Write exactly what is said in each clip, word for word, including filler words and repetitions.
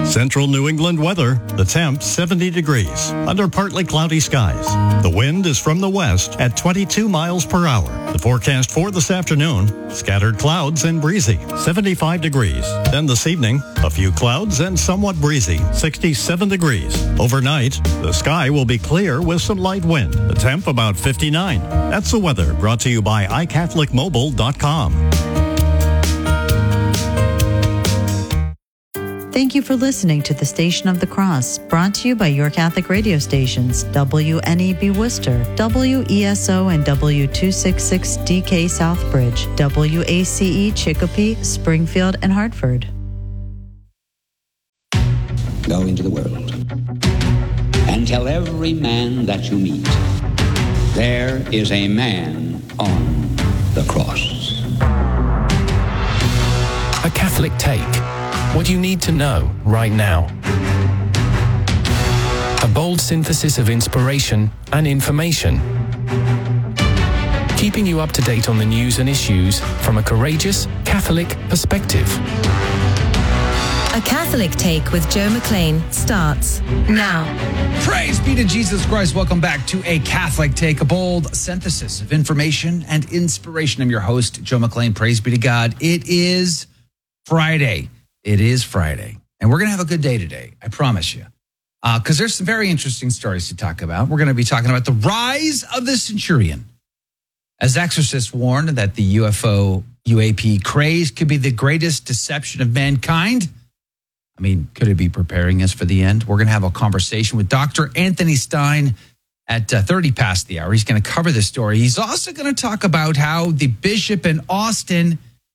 Central New England weather. The temp seventy degrees under partly cloudy skies. The wind is from the west at twenty-two miles per hour. The forecast for this afternoon, scattered clouds and breezy, seventy-five degrees. Then this evening, a few clouds and somewhat breezy, sixty-seven degrees. Overnight, the sky will be clear with some light wind. The temp about fifty-nine. That's the weather brought to you by i catholic mobile dot com. Thank you for listening to the Station of the Cross, brought to you by your Catholic radio stations, W N E B Worcester, W E S O and W two sixty-six D K Southbridge, W A C E Chicopee, Springfield, and Hartford. Go into the world and tell every man that you meet, there is a man on the cross. A Catholic Take. What you need to know right now. A bold synthesis of inspiration and information. Keeping you up to date on the news and issues from a courageous Catholic perspective. A Catholic Take with Joe McLean starts now. Praise be to Jesus Christ. Welcome back to A Catholic Take, a bold synthesis of information and inspiration. I'm your host, Joe McLean. Praise be to God. It is Friday. It is Friday, and we're going to have a good day today, I promise you, because uh, there's some very interesting stories to talk about. We're going to be talking about the rise of the centurion. As exorcists warned that the U F O, U A P craze could be the greatest deception of mankind. I mean, could it be preparing us for the end? We're going to have a conversation with Doctor Anthony Stein at uh, thirty past the hour. He's going to cover this story. He's also going to talk about how the bishop in Austin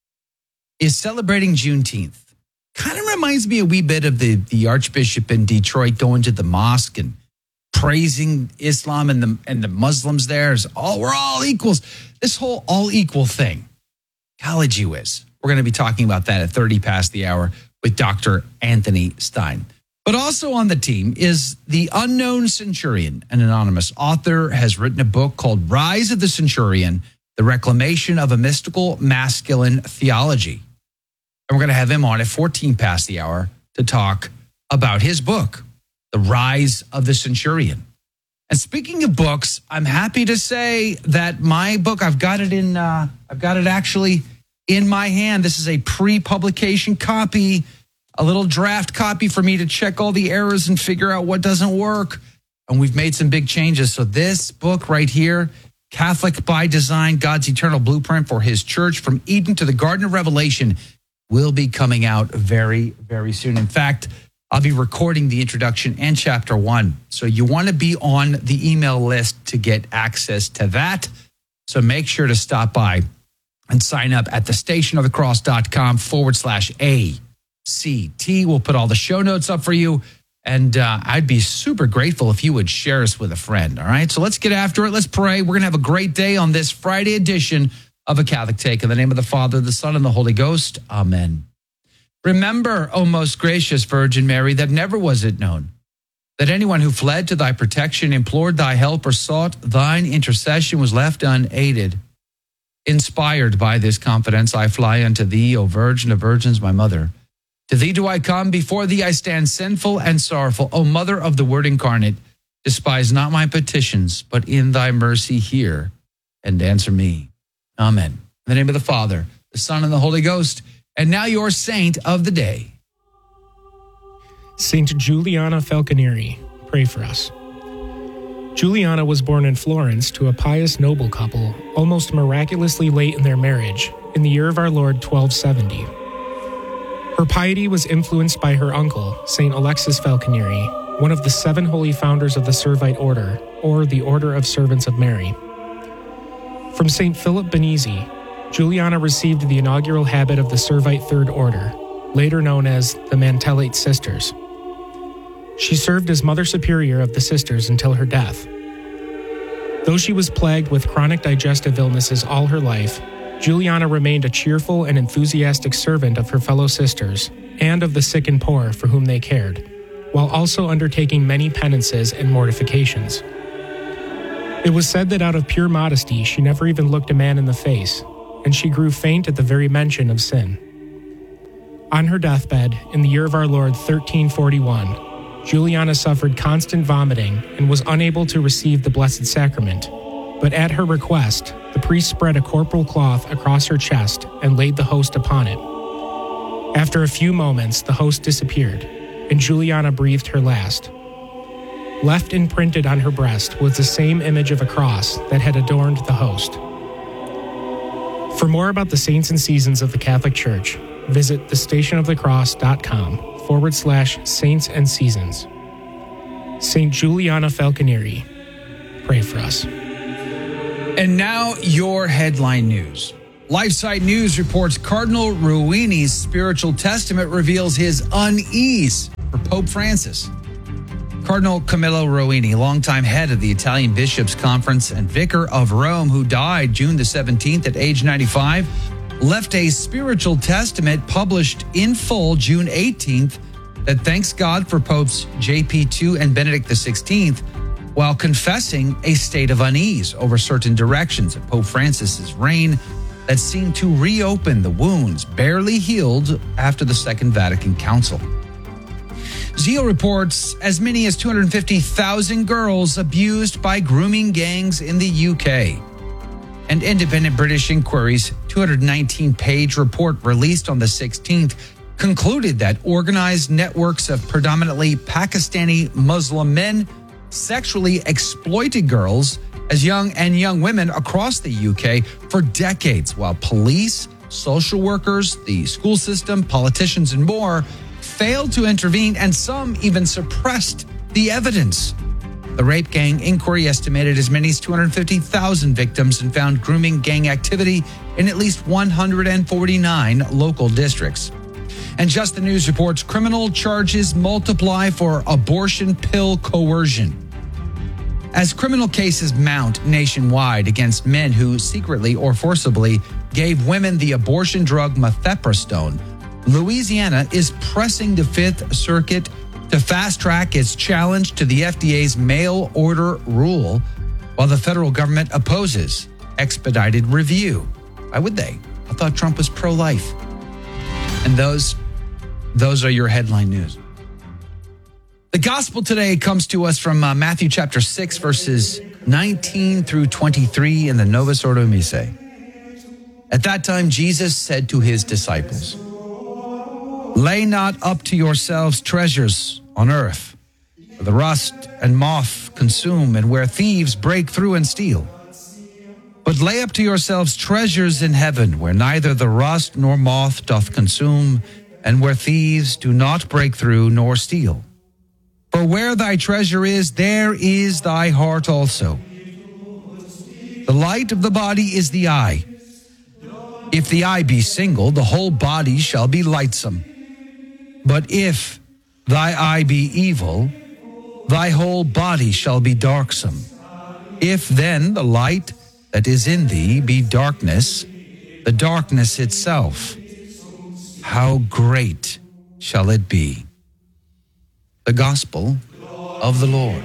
is celebrating Juneteenth. Kind of reminds me a wee bit of the, the Archbishop in Detroit going to the mosque and praising Islam and the and the Muslims there. As all we're all equals. This whole all equal thing. Golly gee whiz. We're going to be talking about that at thirty past the hour with Doctor Anthony Stein. But also on the team is the Unknown Centurion. An anonymous author has written a book called Rise of the Centurion, The Reclamation of a Mystical Masculine Theology. And we're going to have him on at fourteen past the hour to talk about his book, The Rise of the Centurion. And speaking of books, I'm happy to say that my book, I've got it in, uh, I've got it actually in my hand. This is a pre-publication copy, a little draft copy for me to check all the errors and figure out what doesn't work. And we've made some big changes. So this book right here, Catholic by Design, God's Eternal Blueprint for His Church from Eden to the Garden of Revelation, will be coming out very, very soon. In fact, I'll be recording the introduction and chapter one. So you want to be on the email list to get access to that. So make sure to stop by and sign up at thestationofthecross.com forward slash ACT. We'll put all the show notes up for you. And uh, I'd be super grateful if you would share us with a friend. All right, so let's get after it. Let's pray. We're going to have a great day on this Friday edition of A Catholic Take. In the name of the Father, the Son, and the Holy Ghost. Amen. Remember, O most gracious Virgin Mary, that never was it known that anyone who fled to thy protection, implored thy help, or sought thine intercession was left unaided. Inspired by this confidence, I fly unto thee, O Virgin of Virgins, my mother. To thee do I come, before thee I stand sinful and sorrowful. O Mother of the Word incarnate, despise not my petitions, but in thy mercy hear and answer me. Amen. In the name of the Father, the Son, and the Holy Ghost. And now your saint of the day. Saint Juliana Falconieri, pray for us. Juliana was born in Florence to a pious noble couple, almost miraculously late in their marriage, in the year of our Lord twelve seventy. Her piety was influenced by her uncle, Saint Alexis Falconieri, one of the seven holy founders of the Servite Order, or the Order of Servants of Mary. From Saint Philip Benizi, Juliana received the inaugural habit of the Servite Third Order, later known as the Mantellate Sisters. She served as Mother Superior of the Sisters until her death. Though she was plagued with chronic digestive illnesses all her life, Juliana remained a cheerful and enthusiastic servant of her fellow sisters and of the sick and poor for whom they cared, while also undertaking many penances and mortifications. It was said that out of pure modesty she never even looked a man in the face, and she grew faint at the very mention of sin. On her deathbed, in the year of our Lord thirteen forty-one, Juliana suffered constant vomiting and was unable to receive the Blessed Sacrament. But at her request, the priest spread a corporal cloth across her chest and laid the host upon it. After a few moments, the host disappeared, and Juliana breathed her last. Left imprinted on her breast was the same image of a cross that had adorned the host. For more about the saints and seasons of the Catholic Church, visit thestationofthecross.com forward slash saints and seasons. Saint Juliana Falconieri, pray for us. And now your headline news. LifeSite News reports Cardinal Ruini's spiritual testament reveals his unease for Pope Francis. Cardinal Camillo Ruini, longtime head of the Italian Bishops' Conference and vicar of Rome, who died June the seventeenth at age ninety-five, left a spiritual testament published in full June eighteenth that thanks God for Popes J P the Second and Benedict the sixteenth, while confessing a state of unease over certain directions of Pope Francis's reign that seemed to reopen the wounds barely healed after the Second Vatican Council. Zeal reports as many as two hundred fifty thousand girls abused by grooming gangs in the U K. An independent British inquiry's two hundred nineteen page report released on the sixteenth concluded that organized networks of predominantly Pakistani Muslim men sexually exploited girls as young and young women across the U K for decades, while police, social workers, the school system, politicians, and more failed to intervene, and some even suppressed the evidence. The rape gang inquiry estimated as many as two hundred fifty thousand victims and found grooming gang activity in at least one hundred forty-nine local districts. And Just the News reports criminal charges multiply for abortion pill coercion. As criminal cases mount nationwide against men who secretly or forcibly gave women the abortion drug mifepristone, Louisiana is pressing the Fifth Circuit to fast-track its challenge to the F D A's mail order rule, while the federal government opposes expedited review. Why would they? I thought Trump was pro-life. And those, those are your headline news. The gospel today comes to us from uh, Matthew chapter six, verses nineteen through twenty-three in the Novus Ordo Missae. At that time, Jesus said to his disciples, "Lay not up to yourselves treasures on earth, where the rust and moth consume, and where thieves break through and steal. But lay up to yourselves treasures in heaven, where neither the rust nor moth doth consume, and where thieves do not break through nor steal. For where thy treasure is, there is thy heart also. The light of the body is the eye. If the eye be single, the whole body shall be lightsome. But if thy eye be evil, thy whole body shall be darksome. If then the light that is in thee be darkness, the darkness itself, how great shall it be?" The Gospel of the Lord.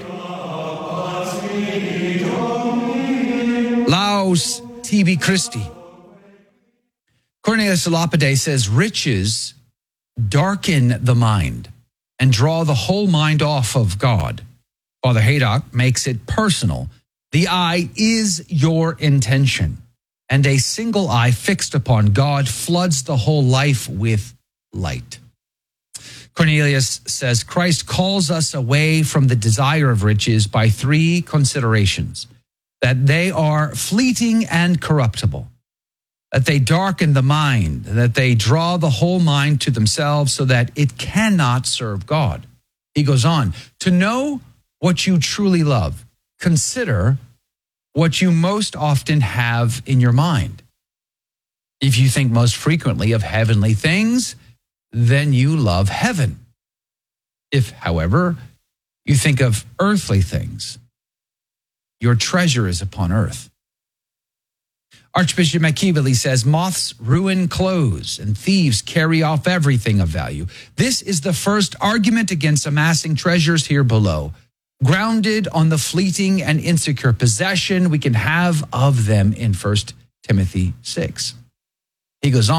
Laus tibi Christi. Cornelius a Lapide says, riches darken the mind and draw the whole mind off of God. Father Haydock makes it personal. The eye is your intention, and a single eye fixed upon God floods the whole life with light. Cornelius says Christ calls us away from the desire of riches by three considerations: that they are fleeting and corruptible, that they darken the mind, that they draw the whole mind to themselves so that it cannot serve God. He goes on, to know what you truly love, consider what you most often have in your mind. If you think most frequently of heavenly things, then you love heaven. If, however, you think of earthly things, your treasure is upon earth. Archbishop Machiavelli says, moths ruin clothes and thieves carry off everything of value. This is the first argument against amassing treasures here below, grounded on the fleeting and insecure possession we can have of them in First Timothy six. He goes on,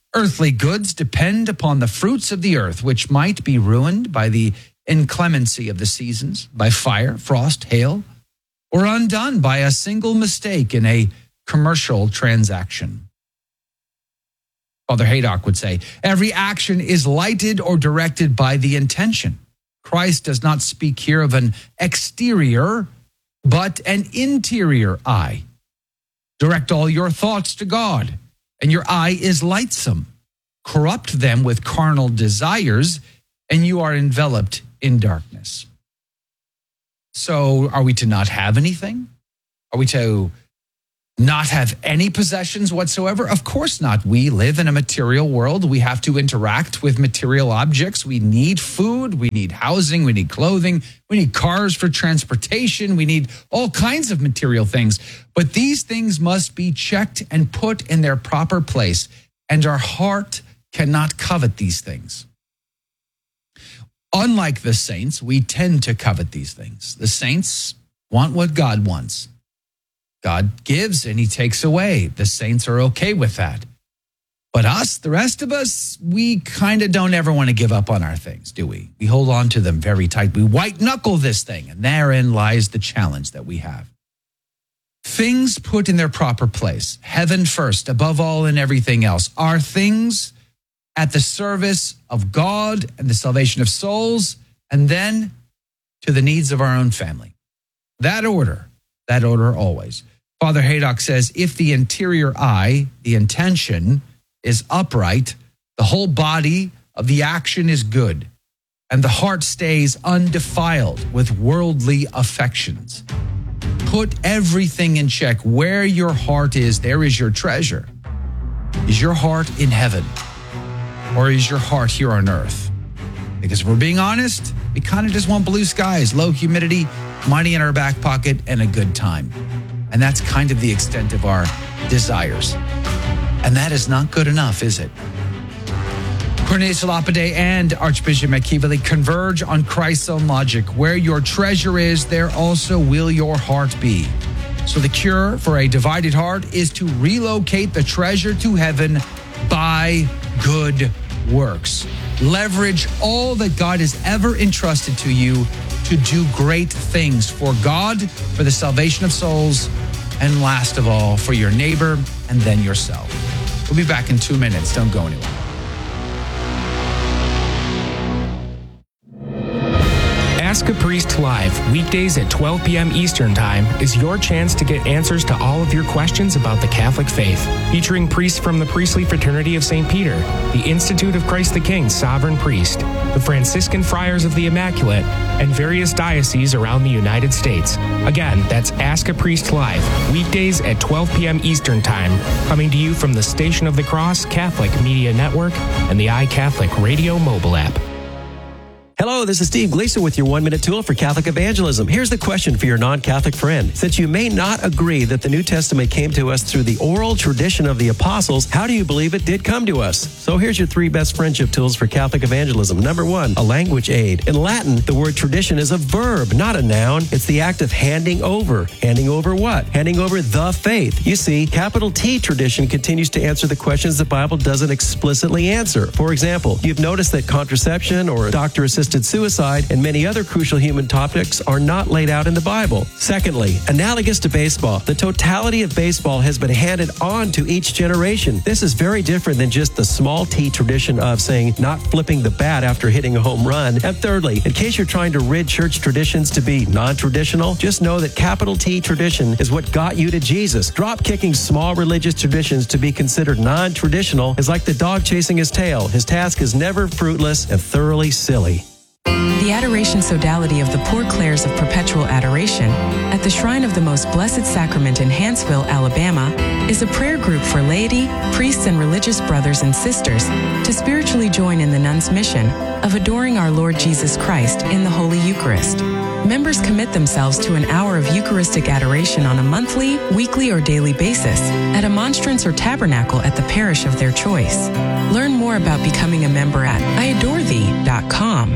Earthly goods depend upon the fruits of the earth, which might be ruined by the inclemency of the seasons, by fire, frost, hail, or undone by a single mistake in a commercial transaction. Father Haydock would say, every action is lighted or directed by the intention. Christ does not speak here of an exterior, but an interior eye. Direct all your thoughts to God, and your eye is lightsome. Corrupt them with carnal desires, and you are enveloped in darkness. So are we to not have anything? Are we to not have any possessions whatsoever? Of course not. We live in a material world. We have to interact with material objects. We need food. We need housing. We need clothing. We need cars for transportation. We need all kinds of material things. But these things must be checked and put in their proper place. And our heart cannot covet these things. Unlike the saints, we tend to covet these things. The saints want what God wants. God gives and he takes away. The saints are okay with that. But us, the rest of us, we kind of don't ever want to give up on our things, do we? We hold on to them very tight. We white knuckle this thing, and therein lies the challenge that we have. Things put in their proper place, heaven first, above all and everything else, are things at the service of God and the salvation of souls, and then to the needs of our own family. That order, that order always. Father Haydock says, if the interior eye, the intention, is upright, the whole body of the action is good, and the heart stays undefiled with worldly affections. Put everything in check. Where your heart is, there is your treasure. Is your heart in heaven? Or is your heart here on earth? Because if we're being honest, we kind of just want blue skies, low humidity, money in our back pocket, and a good time. And that's kind of the extent of our desires. And that is not good enough, is it? Cornelius Lapide and Archbishop McKeeverly converge on Christ's own logic. Where your treasure is, there also will your heart be. So the cure for a divided heart is to relocate the treasure to heaven by good works. Leverage all that God has ever entrusted to you to do great things for God, for the salvation of souls, and last of all, for your neighbor and then yourself. We'll be back in two minutes. Don't go anywhere. Ask a Priest Live, weekdays at twelve p.m. Eastern Time, is your chance to get answers to all of your questions about the Catholic faith. Featuring priests from the Priestly Fraternity of Saint Peter, the Institute of Christ the King Sovereign Priest, the Franciscan Friars of the Immaculate, and various dioceses around the United States. Again, that's Ask a Priest Live, weekdays at twelve p.m. Eastern Time, coming to you from the Station of the Cross Catholic Media Network and the iCatholic Radio mobile app. Hello, this is Steve Gleason with your one-minute tool for Catholic evangelism. Here's the question for your non-Catholic friend. Since you may not agree that the New Testament came to us through the oral tradition of the apostles, how do you believe it did come to us? So here's your three best friendship tools for Catholic evangelism. Number one, a language aid. In Latin, the word tradition is a verb, not a noun. It's the act of handing over. Handing over what? Handing over the faith. You see, capital T tradition continues to answer the questions the Bible doesn't explicitly answer. For example, you've noticed that contraception or doctor-assisted suicide and many other crucial human topics are not laid out in the Bible. Secondly, analogous to baseball, the totality of baseball has been handed on to each generation. This is very different than just the small T tradition of saying not flipping the bat after hitting a home run. And thirdly, in case you're trying to rid church traditions to be non-traditional, just know that capital T tradition is what got you to Jesus. Drop kicking small religious traditions to be considered non-traditional is like the dog chasing his tail. His task is never fruitless and thoroughly silly. The Adoration Sodality of the Poor Clares of Perpetual Adoration at the Shrine of the Most Blessed Sacrament in Hanceville, Alabama, is a prayer group for laity, priests, and religious brothers and sisters to spiritually join in the nuns' mission of adoring our Lord Jesus Christ in the Holy Eucharist. Members commit themselves to an hour of Eucharistic adoration on a monthly, weekly, or daily basis at a monstrance or tabernacle at the parish of their choice. Learn more about becoming a member at I adore thee dot com.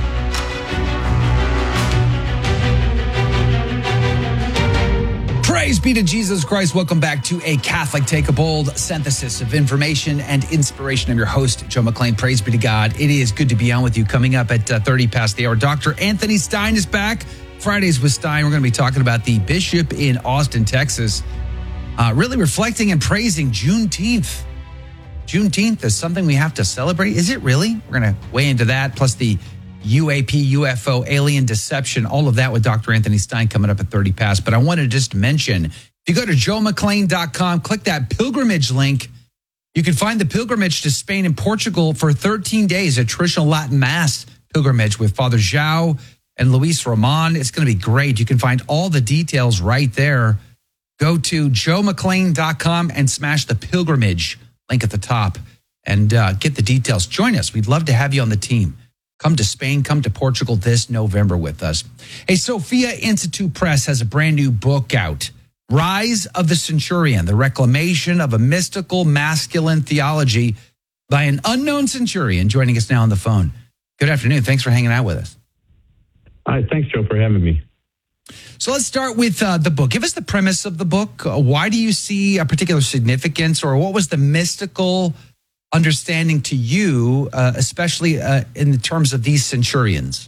Praise Praise be to Jesus Christ. Welcome back to A Catholic Take, a bold synthesis of information and inspiration. I'm your host, Joe McClain. Praise be to God. It is good to be on with you. Coming up at uh, thirty past the hour, Doctor Anthony Stein is back. Fridays with Stein. We're going to be talking about the bishop in Austin, Texas, uh, really reflecting and praising Juneteenth. Juneteenth is something we have to celebrate. Is it really? We're going to weigh into that, plus the U A P, U F O, alien deception, all of that with Doctor Anthony Stein coming up at thirty past. But I wanted to just mention, if you go to joe mcclain dot com, click that pilgrimage link, you can find the pilgrimage to Spain and Portugal for thirteen days, a traditional Latin Mass pilgrimage with Father João and Luis Roman. It's going to be great. You can find all the details right there. Go to joe mcclain dot com and smash the pilgrimage link at the top and uh, get the details. Join us. We'd love to have you on the team. Come to Spain, come to Portugal this November with us. Hey, Sophia Institute Press has a brand new book out, Rise of the Centurion, the reclamation of a mystical masculine theology by an unknown centurion, joining us now on the phone. Good afternoon. Thanks for hanging out with us. Hi, thanks, Joe, for having me. So let's start with uh, the book. Give us the premise of the book. Uh, why do you see a particular significance, or what was the mystical understanding to you, uh, especially uh, in the terms of these centurions?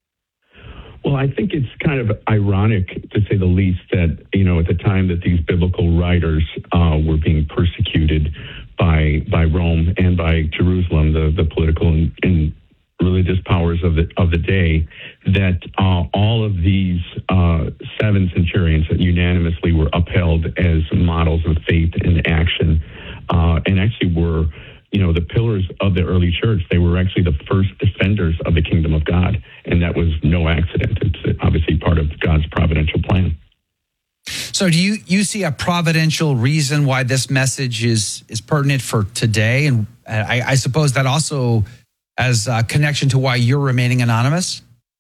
Well, I think it's kind of ironic, to say the least, that, you know, at the time that these biblical writers uh, were being persecuted by by Rome and by Jerusalem, the, the political and, and religious powers of the of the day, that uh, all of these uh, seven centurions that unanimously were upheld as models of faith and action, uh, and actually were, you know, the pillars of the early church. They were actually the first defenders of the kingdom of God. And that was no accident. It's obviously part of God's providential plan. So do you, you see a providential reason why this message is, is pertinent for today? And I, I suppose that also has a connection to why you're remaining anonymous?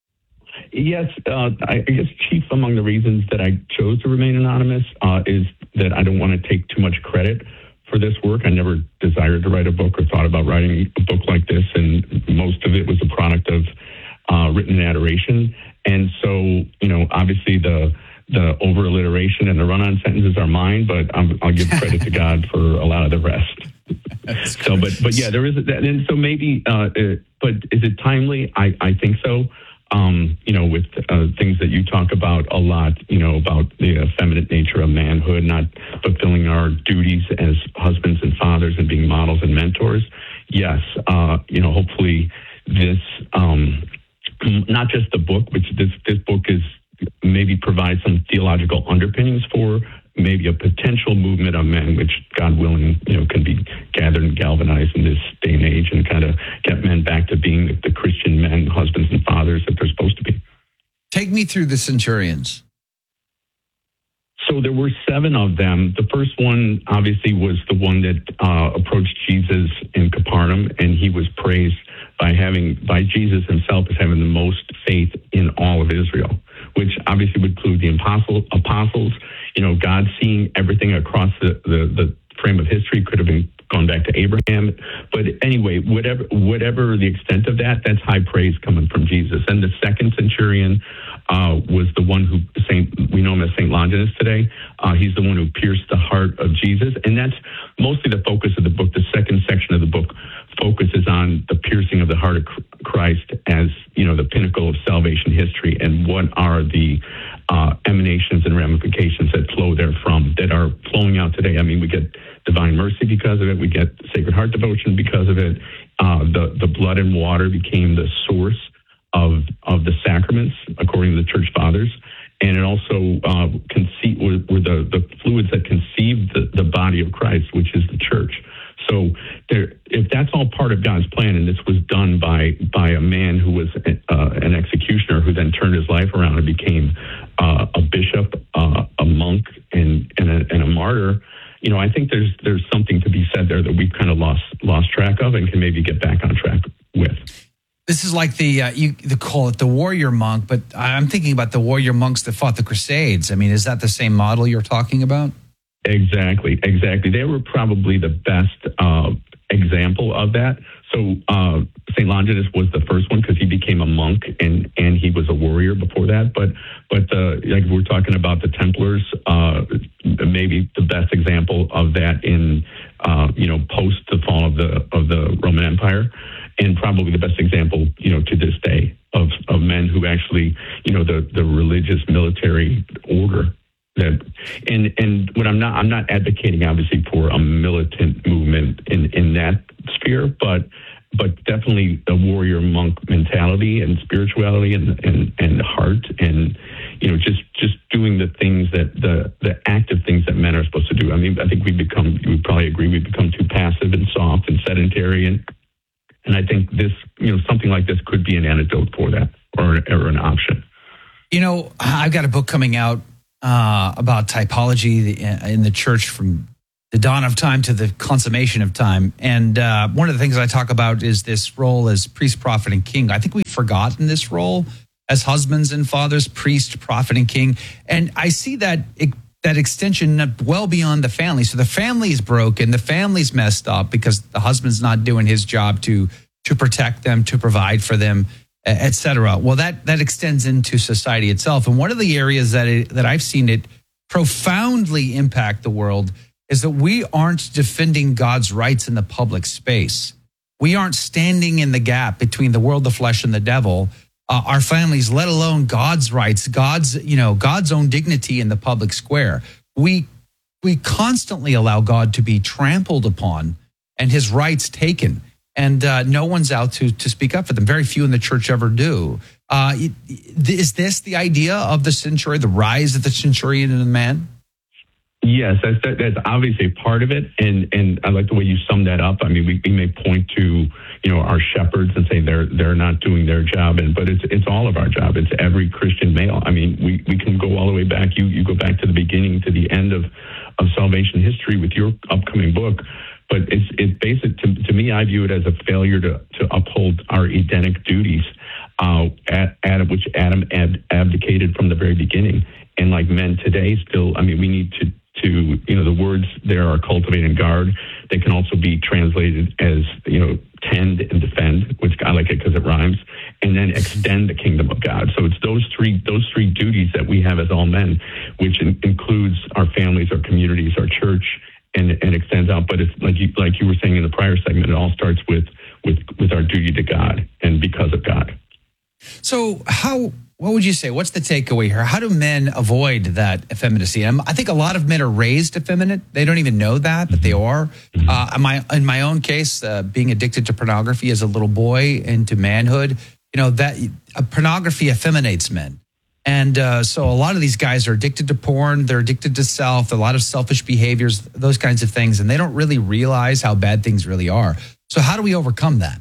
Yes. Uh, I guess chief among the reasons that I chose to remain anonymous uh, is that I don't want to take too much credit for this work. I never desired to write a book or thought about writing a book like this, and most of it was a product of uh, written adoration. And so, you know, obviously the the over alliteration and the run-on sentences are mine, but I'm, I'll give credit to God for a lot of the rest. So, but but yeah, there is that, and so maybe. Uh, uh, but is it timely? I I think so. Um, you know, with uh, things that you talk about a lot, you know, about the effeminate nature of manhood, not fulfilling our duties as husbands and fathers and being models and mentors. Yes, uh, you know, hopefully this, um, not just the book, which this, this book is maybe provides some theological underpinnings for maybe a potential movement of men, which God willing, you know, can be gathered and galvanized in this day and age and kind of get men back to being the Christian men, husbands and fathers that they're supposed to be. Take me through the centurions. So there were seven of them. The first one obviously was the one that uh, approached Jesus in Capernaum, and he was praised by having, by Jesus himself as having the most faith in all of Israel, which obviously would include the apostle, apostles. You know, God seeing everything across the, the, the frame of history could have been gone back to Abraham. But anyway, whatever whatever the extent of that, that's high praise coming from Jesus. And the second centurion uh, was the one who, Saint we know him as Saint Longinus today. Uh, he's the one who pierced the heart of Jesus. And that's mostly the focus of the book. The second section of the book focuses on the piercing of the heart of Christ as, you know, the pinnacle of salvation history, and what are the uh, emanations and ramifications that flow therefrom, that are flowing out today. I mean, we get divine mercy because of it. We get Sacred Heart devotion because of it. Uh, the, the blood and water became the source of of the sacraments, according to the Church Fathers. And it also uh, conce- were, were the, the fluids that conceived the, the body of Christ, which is the church. So there, if that's all part of God's plan, and this was done by by a man who was uh, an executioner who then turned his life around and became uh, a bishop, uh, a monk, and and a, and a martyr, you know, I think there's there's something to be said there that we've kind of lost lost track of and can maybe get back on track with. This is like the, uh, you they call it the warrior monk, but I'm thinking about the warrior monks that fought the Crusades. I mean, is that the same model you're talking about? Exactly, exactly. They were probably the best uh, example of that. So uh, Saint Longinus was the first one because he became a monk and, and he was a warrior before that. But but uh, like we're talking about the Templars, uh, maybe the best example of that in uh, you know post the fall of the of the Roman Empire, and probably the best example you know to this day of of men who actually you know the the religious military order. That and and what I'm not I'm not advocating obviously for a militant movement in, in that sphere, but but definitely a warrior monk mentality and spirituality and, and, and heart and you know just, just doing the things that the the active things that men are supposed to do. I mean I think we become we probably agree we become too passive and soft and sedentary and and I think this you know something like this could be an antidote for that or or an option. You know, I've got a book coming out Uh, about typology in the church from the dawn of time to the consummation of time. And uh, one of the things I talk about is this role as priest, prophet, and king. I think we've forgotten this role as husbands and fathers, priest, prophet, and king. And I see that that extension well beyond the family. So the family is broken, the family's messed up because the husband's not doing his job to to protect them, to provide for them, et cetera. Well, that that extends into society itself. And one of the areas that it, that I've seen it profoundly impact the world is that we aren't defending God's rights in the public space. We aren't standing in the gap between the world, the flesh, and the devil. Uh, our families, let alone God's rights, God's you know God's own dignity in the public square. We we constantly allow God to be trampled upon and His rights taken. And uh, no one's out to to speak up for them. Very few in the church ever do. Uh, is this the idea of the centurion, the rise of the centurion and the man? Yes, that's that, that's obviously part of it, and and I like the way you summed that up. I mean, we, we may point to you know our shepherds and say they're they're not doing their job, and but it's it's all of our job. It's every Christian male. I mean, we, we can go all the way back. You you go back to the beginning, to the end of of salvation history with your upcoming book. But it's it's basic to, to me. I view it as a failure to, to uphold our Edenic duties, uh, at, at which Adam ab, abdicated from the very beginning. And like men today, still, I mean, we need to to you know the words there are cultivate and guard. They can also be translated as you know tend and defend, which I like it because it rhymes, and then extend the kingdom of God. So it's those three those three duties that we have as all men, which in, includes our families, our communities, our church. And, and extends out, but it's like you like you were saying in the prior segment. It all starts with with with our duty to God and because of God. So, how? What would you say? What's the takeaway here? How do men avoid that effeminacy? And I think a lot of men are raised effeminate. They don't even know that, but they are. Mm-hmm. Uh, my in my own case, uh, being addicted to pornography as a little boy into manhood, you know that uh, pornography effeminates men. And uh, so a lot of these guys are addicted to porn. They're addicted to self, a lot of selfish behaviors, those kinds of things. And they don't really realize how bad things really are. So how do we overcome that?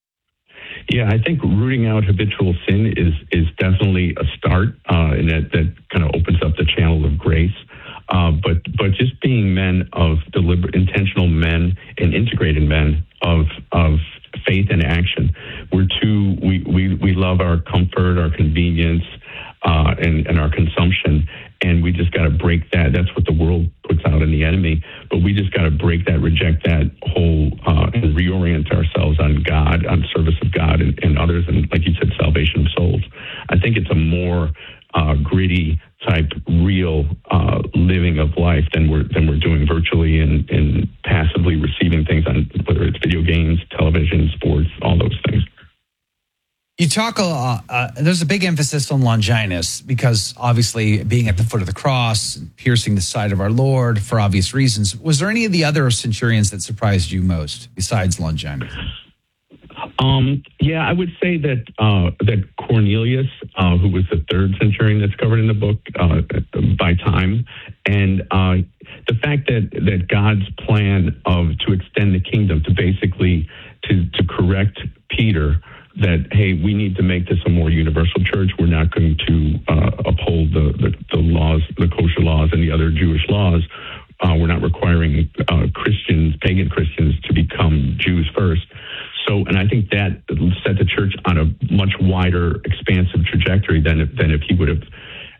Yeah, I think rooting out habitual sin is is definitely a start. Uh, and that, that kind of opens up the channel of grace. Uh, but but just being men of deliberate, intentional men and integrated men of of faith and action. We're too, we, we, we love our comfort, our convenience, Uh, and, and our consumption, and we just got to break that. That's what the world puts out in the enemy, but we just got to break that, reject that whole, uh, and reorient ourselves on God, on service of God and, and others, and like you said, salvation of souls. I think it's a more uh, gritty type, real uh, living of life than we're than we're doing virtually and, and passively receiving things on whether it's video games, television, sports, all those things. You talk a lot, uh, there's a big emphasis on Longinus because obviously being at the foot of the cross, and piercing the side of our Lord for obvious reasons. Was there any of the other centurions that surprised you most besides Longinus? Um, yeah, I would say that uh, that Cornelius, uh, who was the third centurion that's covered in the book uh, by time, and uh, the fact that, that God's plan of to extend the kingdom, to basically to, to correct Peter, that, hey, we need to make this a more universal church. We're not going to uh, uphold the, the, the laws, the kosher laws and the other Jewish laws. Uh, we're not requiring uh, Christians, pagan Christians, to become Jews first. So, and I think that set the church on a much wider, expansive trajectory than if, than if he would have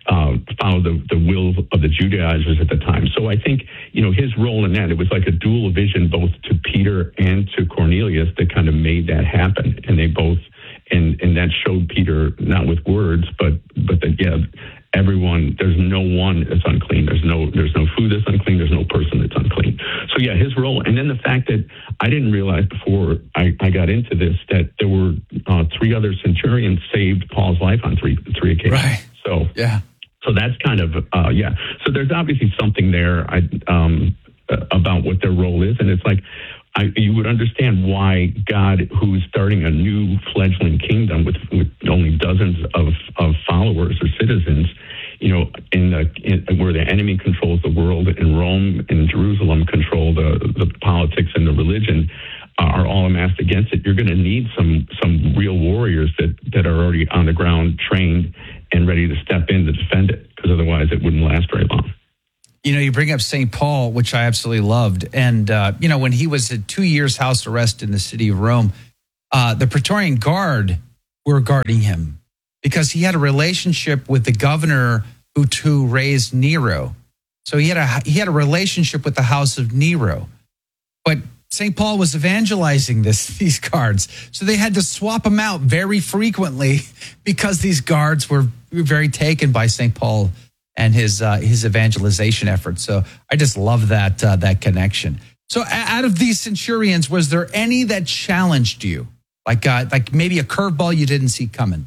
uh, follow the, the will of the Judaizers at the time. So I think, you know, his role in that, it was like a dual vision both to Peter and to Cornelius that kind of made that happen. And they both, and, and that showed Peter, not with words, but, but that, yeah, everyone, there's no one that's unclean. There's no, there's no food that's unclean. There's no person that's unclean. So yeah, his role. And then the fact that I didn't realize before I, I got into this, that there were uh, three other centurions saved Paul's life on three, three occasions. Right. So, yeah. So that's kind of, uh, yeah. So there's obviously something there I, um, about what their role is. And it's like, I, you would understand why God, who's starting a new fledgling kingdom with, with only dozens of, of followers or citizens, you know, in the in, where the enemy controls the world, and Rome and Jerusalem control the, the politics and the religion, uh, are all amassed against it. You're going to need some some real warriors that, that are already on the ground, trained and ready to step in to defend it, because otherwise it wouldn't last very long. You know, you bring up Saint Paul, which I absolutely loved. And, uh, you know, when he was at two years house arrest in the city of Rome, uh, the Praetorian Guard were guarding him because he had a relationship with the governor who, who raised Nero. So he had a he had a relationship with the house of Nero. But Saint Paul was evangelizing this these guards. So they had to swap them out very frequently because these guards were very taken by Saint Paul and his uh, his evangelization efforts. So I just love that uh, that connection. So out of these centurions, was there any that challenged you? Like uh, like maybe a curveball you didn't see coming?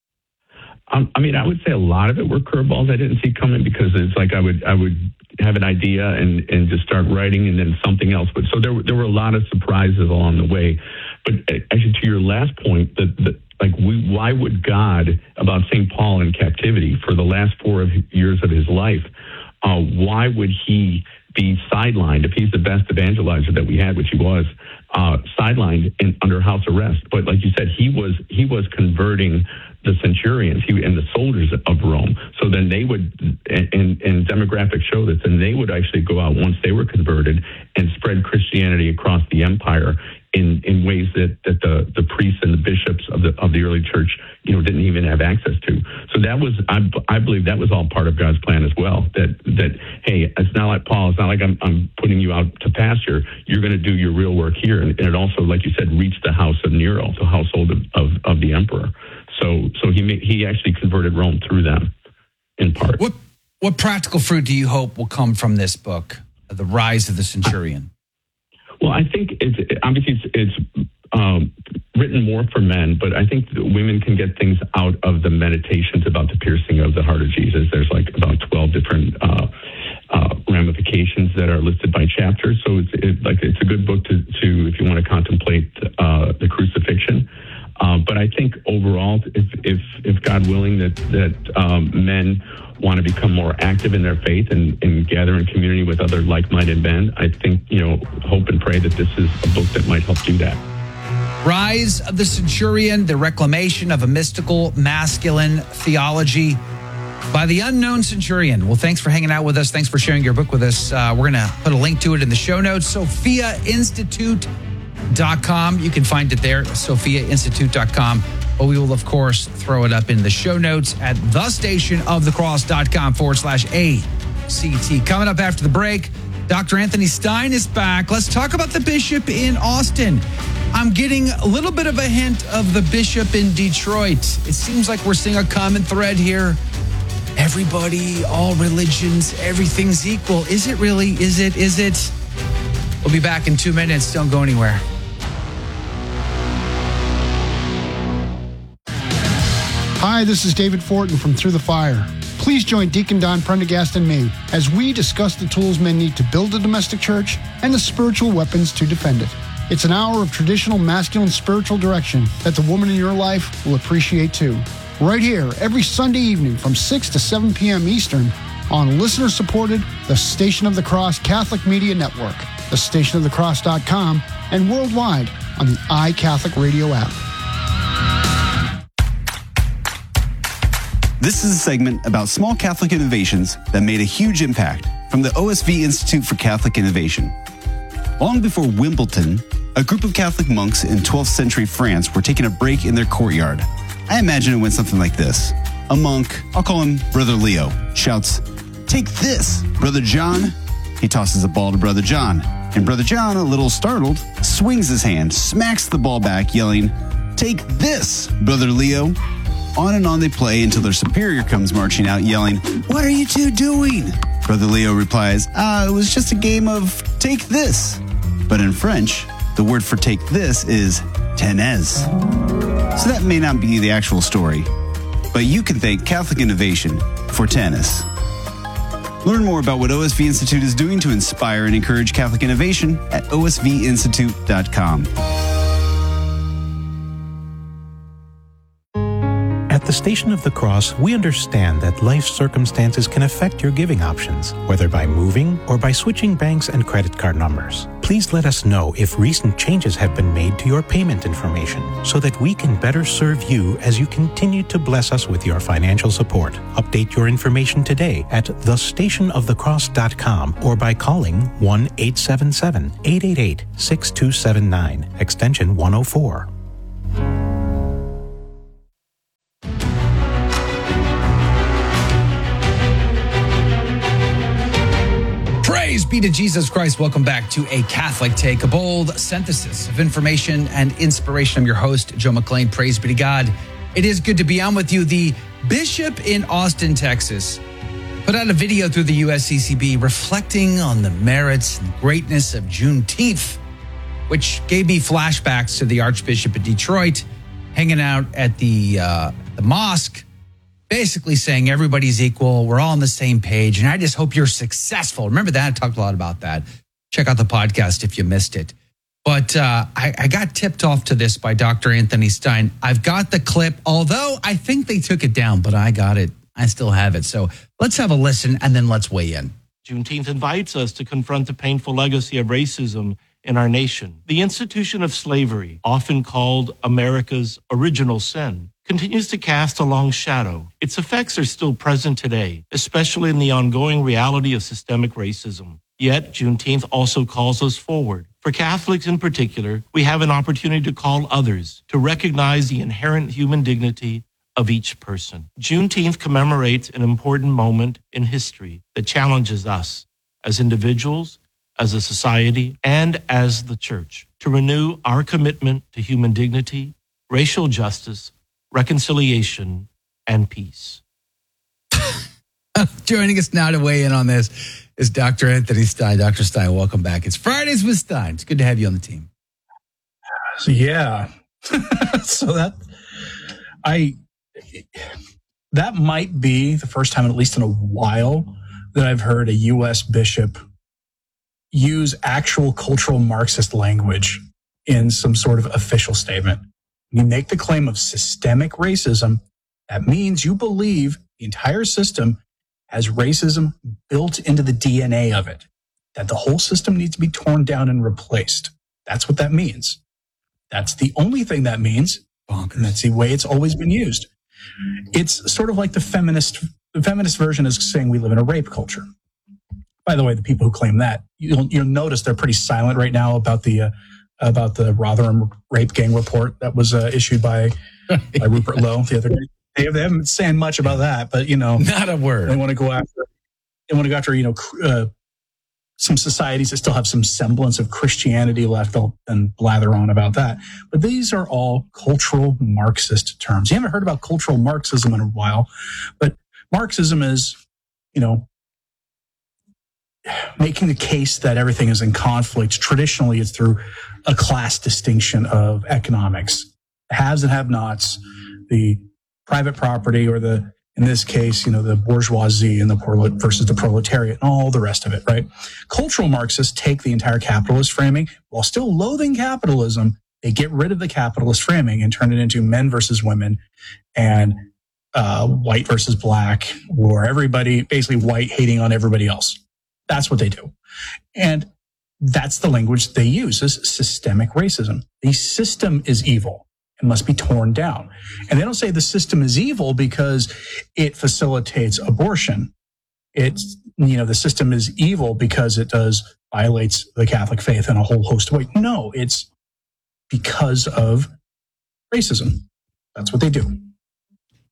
Um, I mean, I would say a lot of it were curveballs I didn't see coming, because it's like I would I would have an idea and, and just start writing, and then something else. But so there were, there were a lot of surprises along the way. But actually, to your last point, that the, like we, why would God, about Saint Paul in captivity for the last four of years of his life, uh, why would he be sidelined if he's the best evangelizer that we had, which he was, uh, sidelined in, under house arrest? But like you said, he was he was converting the centurions he, and the soldiers of Rome. So then they would, and, and, and demographics show this, and they would actually go out once they were converted and spread Christianity across the empire in, in ways that, that the, the priests and the bishops of the of the early church, you know, didn't even have access to. So that was, I, I believe that was all part of God's plan as well. That, that hey, it's not like Paul, it's not like I'm, I'm putting you out to pasture. You're going to do your real work here. And, and it also, like you said, reached the house of Nero, the household of, of, of the emperor. So, so he made, he actually converted Rome through them, in part. What what practical fruit do you hope will come from this book, The Rise of the Centurion? Well, I think it's obviously it's, it's um, written more for men, but I think women can get things out of the meditations about the piercing of the heart of Jesus. There's like about twelve different uh, uh, ramifications that are listed by chapter. So it's it, like it's a good book to, to if you want to contemplate uh, the crucifixion. Uh, but I think overall, if if, if God willing, that that um, men want to become more active in their faith and, and gather in community with other like-minded men, I think, you know, hope and pray that this is a book that might help do that. Rise of the Centurion, the reclamation of a mystical masculine theology by the unknown centurion. Well, thanks for hanging out with us. Thanks for sharing your book with us. Uh, we're going to put a link to it in the show notes. Sophia Institute dot com. You can find it there, Sophia Institute dot com. But we will, of course, throw it up in the show notes at the station of the cross.com forward slash ACT. Coming up after the break, Doctor Anthony Stein is back. Let's talk about the bishop in Austin. I'm getting a little bit of a hint of the bishop in Detroit. It seems like we're seeing a common thread here. Everybody, all religions, everything's equal. Is it really? Is it? Is it? We'll be back in two minutes. Don't go anywhere. Hi, this is David Fortin from Through the Fire. Please join Deacon Don Prendergast and me as we discuss the tools men need to build a domestic church and the spiritual weapons to defend it. It's an hour of traditional masculine spiritual direction that the woman in your life will appreciate too. Right here, every Sunday evening from six to seven p.m. Eastern on listener-supported The Station of the Cross Catholic Media Network, the station of the cross dot com, and worldwide on the iCatholic Radio app. This is a segment about small Catholic innovations that made a huge impact from the O S V Institute for Catholic Innovation. Long before Wimbledon, a group of Catholic monks in twelfth century France were taking a break in their courtyard. I imagine it went something like this. a monk, I'll call him Brother Leo, shouts, "Take this, Brother John." He tosses a ball to Brother John, and Brother John, a little startled, swings his hand, smacks the ball back, yelling, "Take this, Brother Leo." On and on they play until their superior comes marching out, yelling, "What are you two doing?" Brother Leo replies, "Ah, it was just a game of take this." But in French, the word for take this is tenez. So that may not be the actual story, but you can thank Catholic Innovation for tennis. Learn more about what O S V Institute is doing to inspire and encourage Catholic innovation at O S V institute dot com. At the Station of the Cross, we understand that life circumstances can affect your giving options, whether by moving or by switching banks and credit card numbers. Please let us know if recent changes have been made to your payment information so that we can better serve you as you continue to bless us with your financial support. Update your information today at the station of the cross dot com or by calling one eight seven seven, eight eight eight, six two seven nine, extension one oh four. Praise be to Jesus Christ. Welcome back to A Catholic Take, a bold synthesis of information and inspiration. I'm your host, Joe McClain. Praise be to God. It is good to be on with you. The bishop in Austin, Texas, put out a video through the U S C C B reflecting on the merits and greatness of Juneteenth, which gave me flashbacks to the Archbishop of Detroit hanging out at the, uh, the mosque, basically saying everybody's equal. We're all on the same page. And I just hope you're successful. Remember that? I talked a lot about that. Check out the podcast if you missed it. But uh, I, I got tipped off to this by Doctor Anthony Stein. I've got the clip, although I think they took it down, but I got it. I still have it. So let's have a listen and then let's weigh in. Juneteenth invites us to confront the painful legacy of racism in our nation. The institution of slavery, often called America's original sin, continues to cast a long shadow. Its effects are still present today, especially in the ongoing reality of systemic racism. Yet, Juneteenth also calls us forward. For Catholics in particular, we have an opportunity to call others to recognize the inherent human dignity of each person. Juneteenth commemorates an important moment in history that challenges us as individuals, as a society, and as the church to renew our commitment to human dignity, racial justice, reconciliation, and peace. Joining us now to weigh in on this is Doctor Anthony Stein. Doctor Stein, welcome back. It's Fridays with Stein. It's good to have you on the team. So, yeah. so that I that might be the first time, at least in a while, that I've heard a U S bishop use actual cultural Marxist language in some sort of official statement. You make the claim of systemic racism. That means you believe the entire system has racism built into the D N A of it, that the whole system needs to be torn down and replaced. That's what that means. That's the only thing that means. Bonkers. And that's the way it's always been used. It's sort of like the feminist, the feminist version is saying we live in a rape culture. By the way, the people who claim that, you'll, you'll notice they're pretty silent right now about the, uh, about the Rotherham rape gang report that was uh, issued by, by Rupert Lowe the other day. They, have, they haven't been saying much about that, but, you know. Not a word. They want to go after, they want to go after, you know, uh, some societies that still have some semblance of Christianity left. They'll and blather on about that. But these are all cultural Marxist terms. You haven't heard about cultural Marxism in a while, but Marxism is, you know, making the case that everything is in conflict. Traditionally, it's through a class distinction of economics, haves and have-nots, the private property, or the, in this case, you know, the bourgeoisie and the prolet versus the proletariat and all the rest of it, right? Cultural Marxists take the entire capitalist framing while still loathing capitalism. They get rid of the capitalist framing and turn it into men versus women and uh, white versus black, or everybody, basically white hating on everybody else. That's what they do. And that's the language they use, is systemic racism. The system is evil and must be torn down. And they don't say the system is evil because it facilitates abortion. It's, you know, the system is evil because it does violates the Catholic faith in a whole host of ways. No, it's because of racism. That's what they do.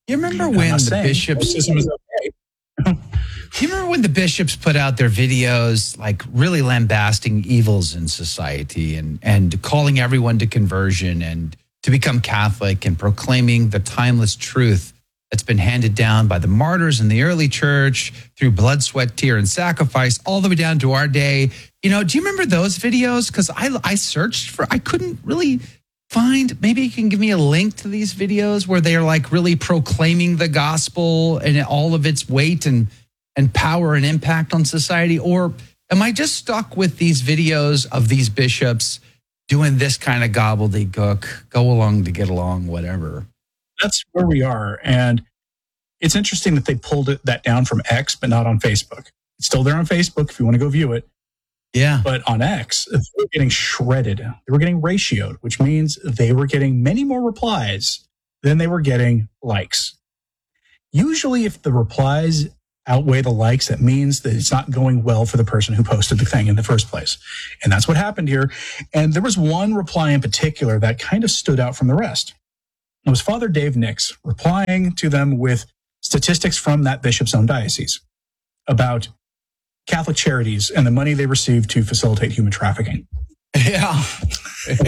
You remember when the saying bishops... racism is okay. Do you remember when the bishops put out their videos, like really lambasting evils in society and, and calling everyone to conversion and to become Catholic and proclaiming the timeless truth that's been handed down by the martyrs in the early church through blood, sweat, tear, and sacrifice, all the way down to our day? You know, do you remember those videos? Because I, I searched for, I couldn't really find, maybe you can give me a link to these videos where they're like really proclaiming the gospel and all of its weight and and power and impact on society? Or am I just stuck with these videos of these bishops doing this kind of gobbledygook, go along to get along, whatever? That's where we are. And it's interesting that they pulled it, that down from X, but not on Facebook. It's still there on Facebook if you want to go view it. Yeah. But on X, they were getting shredded. They were getting ratioed, which means they were getting many more replies than they were getting likes. Usually if the replies outweigh the likes, that means that it's not going well for the person who posted the thing in the first place. And that's what happened here. And there was one reply in particular that kind of stood out from the rest. It was Father Dave Nix replying to them with statistics from that bishop's own diocese about Catholic charities and the money they receive to facilitate human trafficking. Yeah.